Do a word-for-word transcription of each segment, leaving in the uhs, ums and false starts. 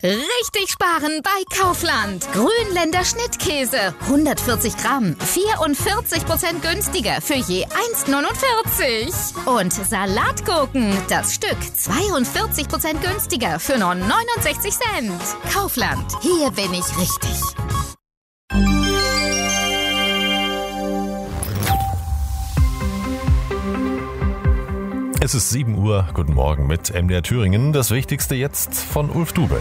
Richtig sparen bei Kaufland. Grünländer Schnittkäse. hundertvierzig Gramm. vierundvierzig Prozent günstiger für je eins Komma neunundvierzig. Und Salatgurken. Das Stück zweiundvierzig Prozent günstiger für nur neunundsechzig Cent. Kaufland. Hier bin ich richtig. Es ist sieben Uhr. Guten Morgen mit M D R Thüringen. Das Wichtigste jetzt von Ulf Dube.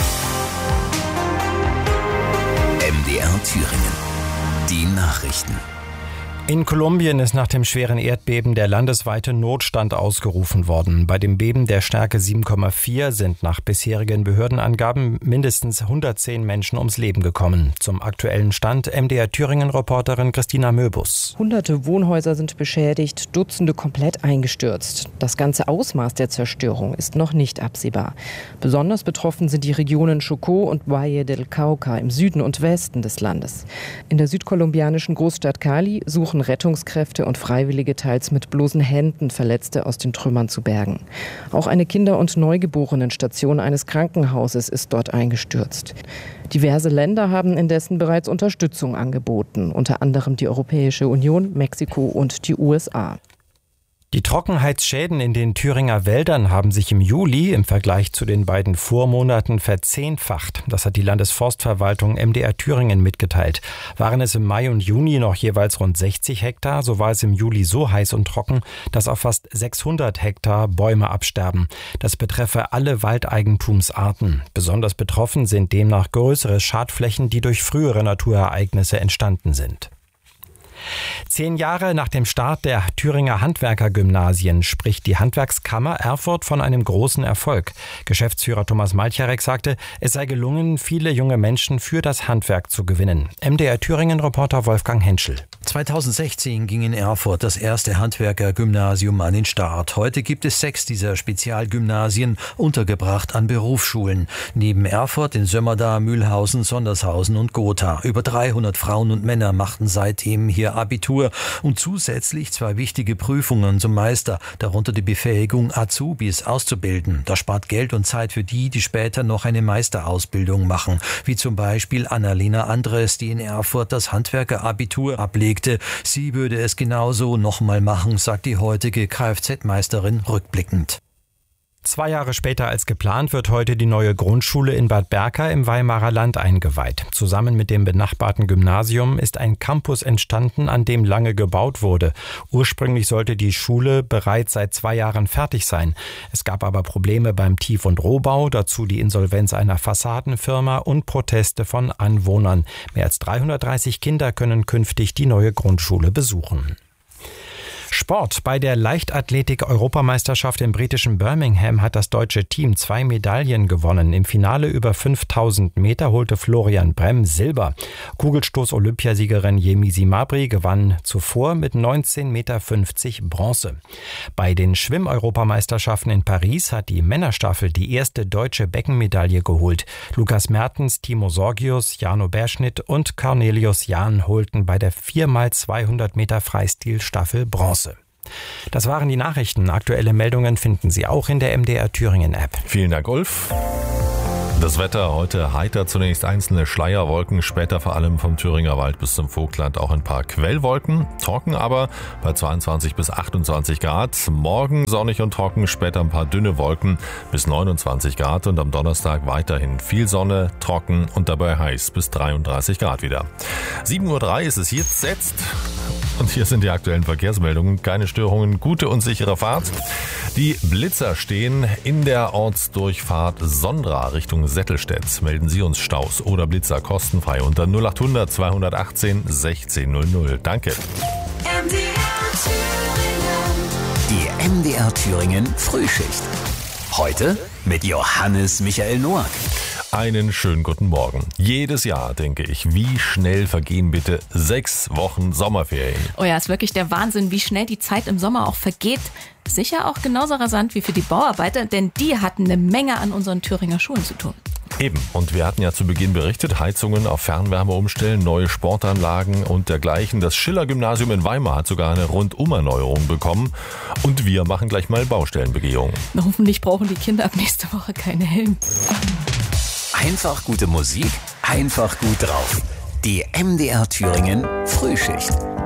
M D R Thüringen. Die Nachrichten. In Kolumbien ist nach dem schweren Erdbeben der landesweite Notstand ausgerufen worden. Bei dem Beben der Stärke sieben Komma vier sind nach bisherigen Behördenangaben mindestens hundertzehn Menschen ums Leben gekommen. Zum aktuellen Stand M D R Thüringen-Reporterin Christina Möbus. Hunderte Wohnhäuser sind beschädigt, Dutzende komplett eingestürzt. Das ganze Ausmaß der Zerstörung ist noch nicht absehbar. Besonders betroffen sind die Regionen Chocó und Valle del Cauca im Süden und Westen des Landes. In der südkolumbianischen Großstadt Cali suchen Rettungskräfte und Freiwillige teils mit bloßen Händen Verletzte aus den Trümmern zu bergen. Auch eine Kinder- und Neugeborenenstation eines Krankenhauses ist dort eingestürzt. Diverse Länder haben indessen bereits Unterstützung angeboten, unter anderem die Europäische Union, Mexiko und die U S A. Die Trockenheitsschäden in den Thüringer Wäldern haben sich im Juli im Vergleich zu den beiden Vormonaten verzehnfacht. Das hat die Landesforstverwaltung M D R Thüringen mitgeteilt. Waren es im Mai und Juni noch jeweils rund sechzig Hektar, so war es im Juli so heiß und trocken, dass auf fast sechshundert Hektar Bäume absterben. Das betreffe alle Waldeigentumsarten. Besonders betroffen sind demnach größere Schadflächen, die durch frühere Naturereignisse entstanden sind. Zehn Jahre nach dem Start der Thüringer Handwerkergymnasien spricht die Handwerkskammer Erfurt von einem großen Erfolg. Geschäftsführer Thomas Malcharek sagte, es sei gelungen, viele junge Menschen für das Handwerk zu gewinnen. M D R Thüringen-Reporter Wolfgang Henschel. zweitausendsechzehn ging in Erfurt das erste Handwerkergymnasium an den Start. Heute gibt es sechs dieser Spezialgymnasien, untergebracht an Berufsschulen. Neben Erfurt in Sömmerda, Mühlhausen, Sondershausen und Gotha. Über dreihundert Frauen und Männer machten seitdem hier Abitur und zusätzlich zwei wichtige Prüfungen zum Meister, darunter die Befähigung, Azubis auszubilden. Das spart Geld und Zeit für die, die später noch eine Meisterausbildung machen, wie zum Beispiel Annalena Andres, die in Erfurt das Handwerkerabitur ablegte. Sie würde es genauso nochmal machen, sagt die heutige Kfz-Meisterin rückblickend. Zwei Jahre später als geplant wird heute die neue Grundschule in Bad Berka im Weimarer Land eingeweiht. Zusammen mit dem benachbarten Gymnasium ist ein Campus entstanden, an dem lange gebaut wurde. Ursprünglich sollte die Schule bereits seit zwei Jahren fertig sein. Es gab aber Probleme beim Tief- und Rohbau, dazu die Insolvenz einer Fassadenfirma und Proteste von Anwohnern. Mehr als dreihundertdreißig Kinder können künftig die neue Grundschule besuchen. Sport. Bei der Leichtathletik-Europameisterschaft im britischen Birmingham hat das deutsche Team zwei Medaillen gewonnen. Im Finale über fünftausend Meter holte Florian Bremm Silber. Kugelstoß-Olympiasiegerin Yemisi Mabry gewann zuvor mit neunzehn Komma fünfzig Meter Bronze. Bei den Schwimm-Europameisterschaften in Paris hat die Männerstaffel die erste deutsche Beckenmedaille geholt. Lukas Mertens, Timo Sorgius, Jano Berschnitt und Cornelius Jahn holten bei der vier mal zweihundert Meter Freistilstaffel Bronze. Das waren die Nachrichten. Aktuelle Meldungen finden Sie auch in der M D R Thüringen App. Vielen Dank, Ulf. Das Wetter heute heiter, zunächst einzelne Schleierwolken, später vor allem vom Thüringer Wald bis zum Vogtland auch ein paar Quellwolken. Trocken aber bei zweiundzwanzig bis achtundzwanzig Grad. Morgen sonnig und trocken, später ein paar dünne Wolken bis neunundzwanzig Grad und am Donnerstag weiterhin viel Sonne, trocken und dabei heiß bis dreiunddreißig Grad wieder. sieben Uhr drei ist es jetzt setzt. Und hier sind die aktuellen Verkehrsmeldungen. Keine Störungen, gute und sichere Fahrt. Die Blitzer stehen in der Ortsdurchfahrt Sondra Richtung Settelstedt. Melden Sie uns Staus oder Blitzer kostenfrei unter null achthundert zweihundertachtzehn sechzehn null null. Danke. M D R Thüringen. Die M D R Thüringen Frühschicht. Heute mit Johannes Michael Noack. Einen schönen guten Morgen. Jedes Jahr denke ich, wie schnell vergehen bitte sechs Wochen Sommerferien. Oh ja, ist wirklich der Wahnsinn, wie schnell die Zeit im Sommer auch vergeht. Sicher auch genauso rasant wie für die Bauarbeiter, denn die hatten eine Menge an unseren Thüringer Schulen zu tun. Eben. Und wir hatten ja zu Beginn berichtet, Heizungen auf Fernwärme umstellen, neue Sportanlagen und dergleichen. Das Schiller-Gymnasium in Weimar hat sogar eine Rundumerneuerung bekommen. Und wir machen gleich mal Baustellenbegehung. Na, hoffentlich brauchen die Kinder ab nächste Woche keine Helme. Einfach gute Musik, einfach gut drauf. Die M D R Thüringen Frühschicht.